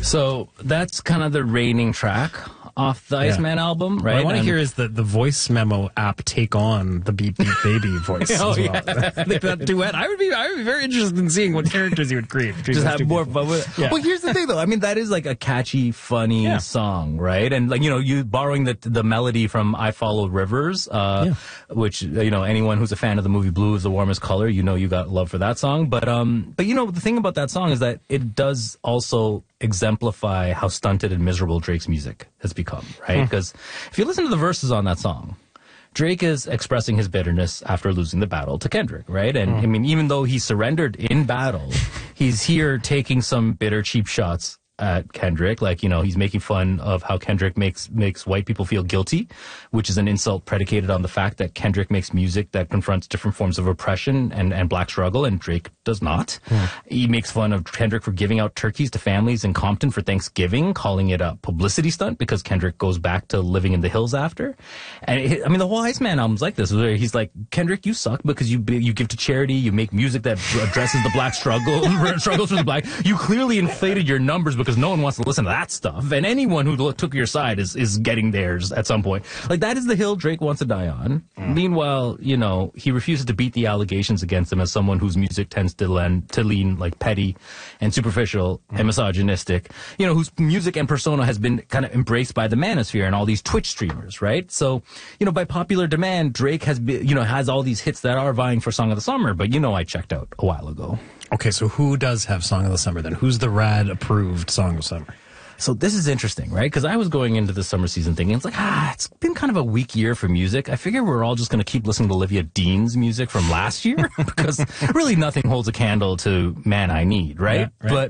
So that's kind of the reigning track off the Iceman album, right? What I want to hear is the voice memo app take on the Beep Beep Baby voice as well. That duet. I would be very interested in seeing what characters you would create. Just have more fun with it. Well, here's the thing, though. I mean, that is like a catchy, funny song, right? And like, you borrowing the melody from "I Follow Rivers," which anyone who's a fan of the movie "Blue Is the Warmest Color," you got love for that song. But the thing about that song is that it does also exemplify how stunted and miserable Drake's music has become, right? Because if you listen to the verses on that song, Drake is expressing his bitterness after losing the battle to Kendrick, right? And I mean, even though he surrendered in battle, he's here taking some bitter, cheap shots at Kendrick. Like, he's making fun of how Kendrick makes white people feel guilty, which is an insult predicated on the fact that Kendrick makes music that confronts different forms of oppression and black struggle, and Drake does not. He makes fun of Kendrick for giving out turkeys to families in Compton for Thanksgiving, calling it a publicity stunt because Kendrick goes back to living in the hills after. And the whole Iceman album's like this, where he's like, Kendrick, you suck because you give to charity, you make music that addresses the black struggles for the black. You clearly inflated your numbers because no one wants to listen to that stuff, and anyone who took your side is getting theirs at some point. Like, that is the hill Drake wants to die on. Meanwhile, he refuses to beat the allegations against him as someone whose music tends to lean like petty and superficial and misogynistic, whose music and persona has been kind of embraced by the manosphere and all these Twitch streamers, right? So, by popular demand, Drake has been, has all these hits that are vying for Song of the Summer, but I checked out a while ago. Okay, so who does have Song of the Summer then? Who's the rad approved Song of Summer? So this is interesting, right? Because I was going into the summer season thinking, it's like, it's been kind of a weak year for music. I figure we're all just going to keep listening to Olivia Dean's music from last year because really nothing holds a candle to Man I Need, right? Yeah, right. But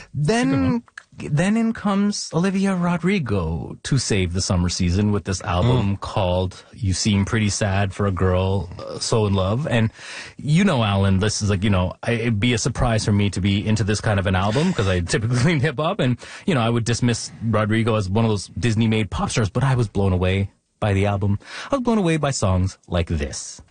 then in comes Olivia Rodrigo to save the summer season with this album called You Seem Pretty Sad for a Girl So in Love. And Alan, this is like, it'd be a surprise for me to be into this kind of an album because I typically lean hip hop and, I would dismiss Rodrigo as one of those Disney made pop stars, but I was blown away by the album. I was blown away by songs like this.